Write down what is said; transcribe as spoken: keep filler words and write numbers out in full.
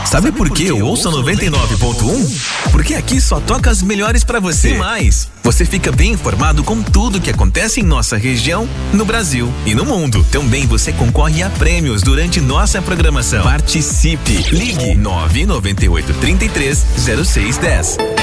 Sabe por que eu ouço a noventa e nove ponto um? Porque aqui só toca as melhores pra você. E mais, você fica bem informado com tudo que acontece em nossa região, no Brasil e no mundo. Também você concorre a prêmios durante nossa programação. Participe. Ligue nove nove oito, três três, zero seis um zero.